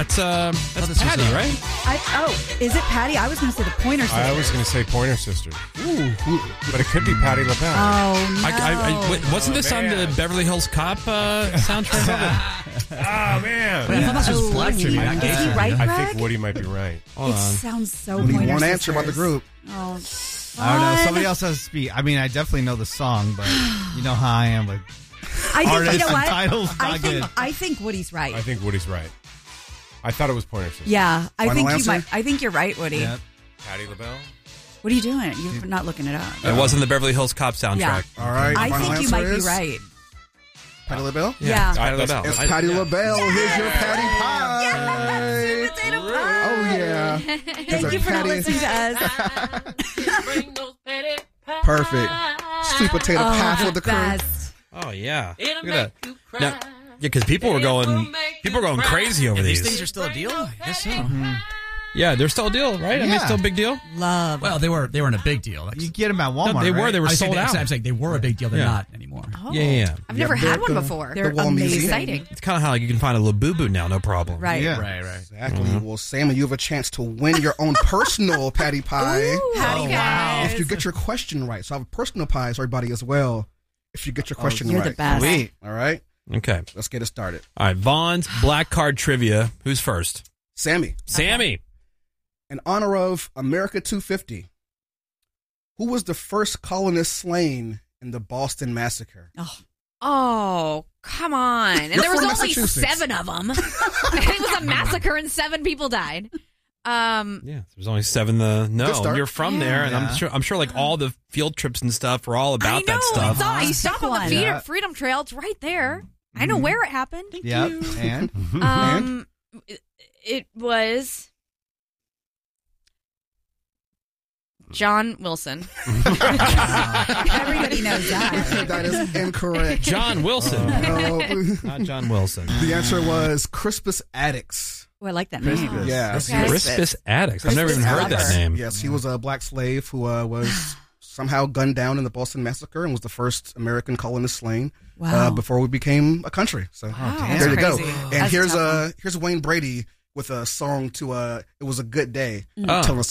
That's Patty, right? Is it Patty? I was going to say the Pointer Sisters. I was going to say Pointer Sisters. Ooh, but it could be Patti LaBelle. Oh, no. Wasn't this on the Beverly Hills Cop soundtrack? Oh, man. I thought this was Black Trivia. Is he right, I Greg? think Woody might be right. Hold It on. sounds so Woody Pointer won't Sisters. answer about the group. Oh, I don't know. fun. Somebody else has to speak. I mean, I definitely know the song, but you know how I am with I think, artists you know and what? titles. Not good. I think Woody's right. I think Woody's right. I thought it was Pointer Sisters. Yeah, I Final think you answer? might. I think you're right, Woody. Yep. Patti LaBelle? What are you doing? You're not looking it up. It wasn't the Beverly Hills Cop soundtrack. Yeah. All right. I final think you answer might be is right. Patti LaBelle? Yeah. Patti LaBelle. It's Patti LaBelle. Here's your Patty Pie. Yes, sweet potato pie. Oh, yeah. Thank you for not listening to us. Perfect. Sweet potato pie for the crew. Best. Oh yeah. Look at that. Now, because people were going crazy over These these. things are still a deal? I guess so. Yeah, they're still a deal, right? I mean, Yeah. still a big deal. Love. Well, they weren't a big deal. You get them at Walmart. No, they were. right? They were I'm sold out. saying they were a big deal. They're Yeah. not anymore. Yeah. I've never they're had one the- before. They're Wall Museum. amazing. Exciting. It's kind of how like, you can find a Labubu now, no problem. Right. Yeah. Right. Exactly. Well, Sammy, you have a chance to win your own personal Patty Pie. Patty guys. If you get your question right. So I have a personal pie for everybody as well. If you get your question You're right. the best. Sweet. All right. Okay. Let's get it started. All right. Vaughn's Black Card Trivia. Who's first? Sammy, Sammy. in honor of America 250, who was the first colonist slain in the Boston Massacre? Oh, come on. And You're there was from only Massachusetts. 7 of them. It was a massacre and 7 people died. Yeah. There's only 7. Good start. You're from there, and I'm sure like all the field trips and stuff were all I about know. that stuff. It's all, you stop on one. the Yeah. Freedom Trail. It's right there. I know where it happened. Yep. And It was John Wilson. Everybody knows that. That is incorrect. John Wilson. No. Not John Wilson. The answer was Crispus Attucks. Oh, I like that name. Yeah. Okay. Crispus Attucks. I've never even heard that Attucks. name. Yes, he was a black slave who was somehow gunned down in the Boston Massacre and was the first American colonist slain before we became a country. So there you go. crazy. And That's a tough here's Wayne Brady with a song to "It Was a Good Day," Oh. telling us